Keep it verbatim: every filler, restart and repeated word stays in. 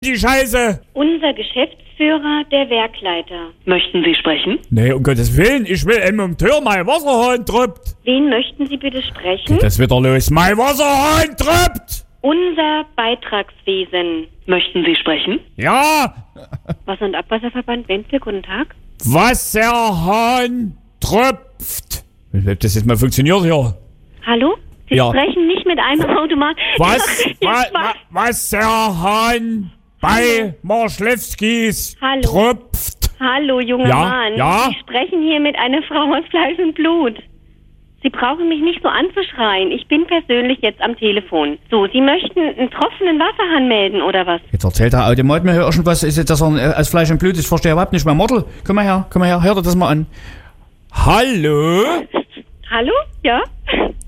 die Scheiße. Unser Geschäftsführer, der Werkleiter. Möchten Sie sprechen? Nee, um Gottes Willen, ich will im Monteur, mein Wasserhahn trüppt. Wen möchten Sie bitte sprechen? Geht das wieder los, mein Wasserhahn trüppt. Unser Beitragswesen. Möchten Sie sprechen? Ja, Wasser- und Abwasserverband Bentle, guten Tag. Wasserhahn tröpft. Wie das jetzt mal funktioniert hier? Hallo? Sie Ja. sprechen nicht mit einem Automat. Was? Ja, wa, jetzt wa, mal. Wasserhahn bei Marschlewskis Hallo. tröpft. Hallo, junger Ja, Mann. ja. Sie sprechen hier mit einer Frau aus Fleisch und Blut. Sie brauchen mich nicht so anzuschreien. Ich bin persönlich jetzt am Telefon. So, Sie möchten einen tropfenden Wasserhahn melden, oder was? Jetzt erzählt der Automat mir irgendwas, ist jetzt, dass er äh, aus Fleisch und Blut ist. Ich verstehe überhaupt nicht mehr. Model, komm mal her, komm mal her, hör dir das mal an. Hallo? Hallo? Ja?